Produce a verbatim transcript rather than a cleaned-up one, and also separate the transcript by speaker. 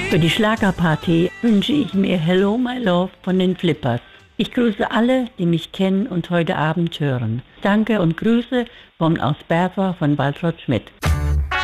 Speaker 1: Für die Schlagerparty wünsche ich mir Hello My Love von den Flippers. Ich grüße alle, die mich kennen und heute Abend hören. Danke und Grüße von aus Berfer von Waltraud Schmidt.